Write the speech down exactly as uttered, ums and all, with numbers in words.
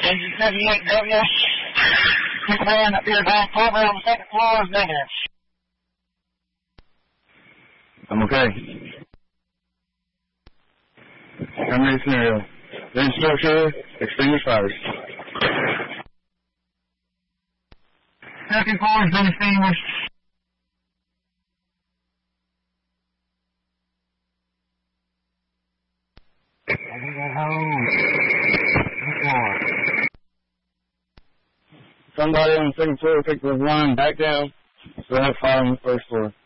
Engine seventy-eight W. Six one up here, ground cover on the second floor is negative. I'm okay. Primary scenario. Main structure, extinguish fires. Second floor has been extinguished. Somebody on the second floor, take the line back down. So I have fire on the first floor.